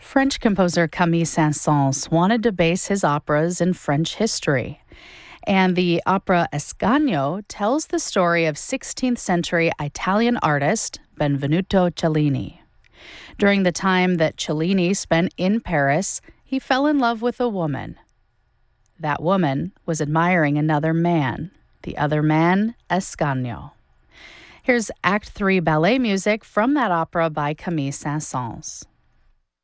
French composer Camille Saint-Saëns wanted to base his operas in French history. And the opera Ascanio tells the story of 16th century Italian artist Benvenuto Cellini. During the time that Cellini spent in Paris, he fell in love with a woman. That woman was admiring another man, the other man, Ascanio. Here's Act 3 ballet music from that opera by Camille Saint-Saëns.